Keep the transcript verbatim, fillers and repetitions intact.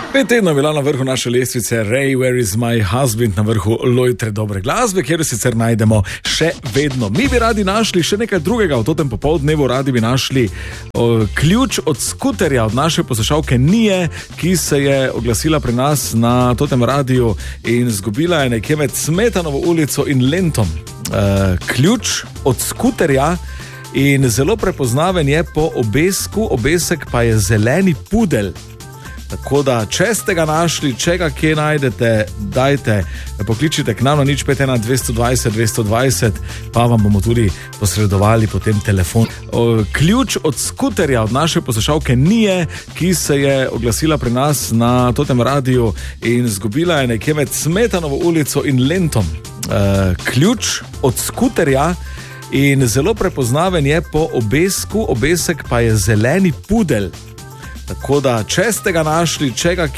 Pet tednov bila na vrhu naše lestvice Ray, Where is my husband, na vrhu lojtre dobre glasbe, kjer sicer najdemo še vedno. Mi bi radi našli še nekaj drugega, v totem popoldnevu radi bi našli o, ključ od skuterja od naše poslušalke Nije, ki se je oglasila pri nas na totem radiju in zgubila je nekje med Smetanovo ulico in Lentom. E, ključ od skuterja in zelo prepoznaven je po obesku, obesek pa je zeleni pudelj. Tako da, če ste ga našli, če ga kje najdete, dajte, pokličite k nam na nič pet ena dvesto dvajset dvesto dvajset, pa vam bomo tudi posredovali potem telefon. O, ključ od skuterja od naše poslušalke Nije, ki se je oglasila pri nas na totem radiju in zgubila je nekje med Smetanovo ulico in Lentom. E, ključ od skuterja in zelo prepoznaven je po obesku, obesek pa je zeleni pudelj. Tako da, če ste ga našli, če ga